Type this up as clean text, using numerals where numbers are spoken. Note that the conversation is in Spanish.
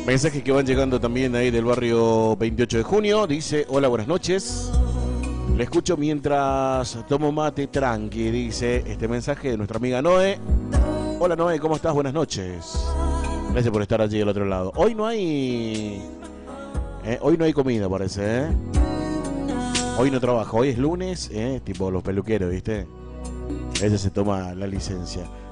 Mensajes que van llegando también ahí del barrio 28 de junio. Dice, hola, buenas noches. Le escucho mientras tomo mate tranqui, dice este mensaje de nuestra amiga Noé. Hola Noé, ¿cómo estás? Buenas noches. Gracias por estar allí del otro lado. Hoy no hay comida, parece, ¿eh? Hoy no trabajo, hoy es lunes, tipo los peluqueros, ¿viste? Ella se toma la licencia.